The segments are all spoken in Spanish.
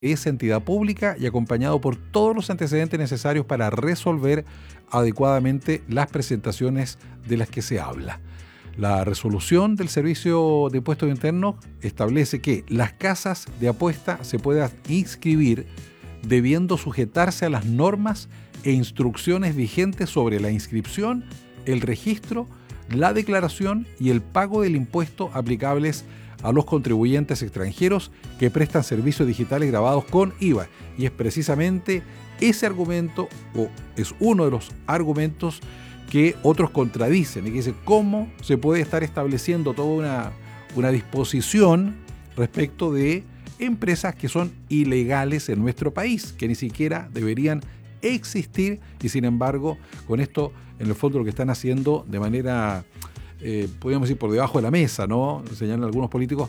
esa entidad pública y acompañado por todos los antecedentes necesarios para resolver adecuadamente las presentaciones de las que se habla. La resolución del Servicio de Impuestos Internos establece que las casas de apuesta se puedan inscribir debiendo sujetarse a las normas e instrucciones vigentes sobre la inscripción, el registro, la declaración y el pago del impuesto aplicables a los contribuyentes extranjeros que prestan servicios digitales grabados con IVA. Y es precisamente ese argumento, o es uno de los argumentos que otros contradicen, y que dice cómo se puede estar estableciendo toda una disposición respecto de empresas que son ilegales en nuestro país, que ni siquiera deberían existir, y sin embargo, con esto, en el fondo lo que están haciendo de manera, podríamos decir, por debajo de la mesa, ¿no? Señalan algunos políticos,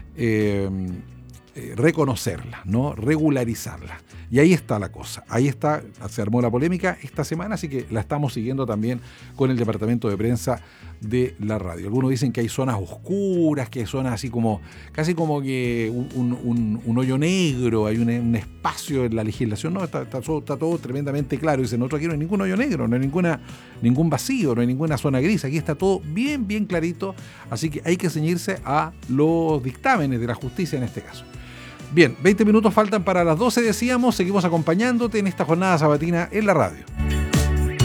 reconocerla, ¿no? Regularizarla. Y ahí está la cosa, ahí está, se armó la polémica esta semana, así que la estamos siguiendo también con el departamento de prensa de la radio. Algunos dicen que hay zonas oscuras, que hay zonas así como, casi como que un hoyo negro, hay un espacio en la legislación. No, está todo tremendamente claro. Dicen, nosotros aquí no hay ningún hoyo negro, no hay ningún vacío, no hay ninguna zona gris, aquí está todo bien, bien clarito, así que hay que ceñirse a los dictámenes de la justicia en este caso. Bien, 20 minutos faltan para las 12, decíamos, seguimos acompañándote en esta jornada sabatina en la radio.